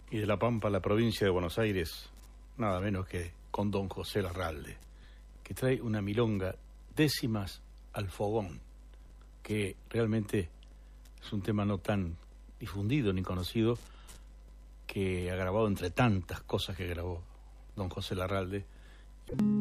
Y de La Pampa, la provincia de Buenos Aires, nada menos que con don José Larralde, que trae una milonga, Décimas al Fogón, que realmente es un tema no tan difundido ni conocido, que ha grabado entre tantas cosas que grabó don José Larralde.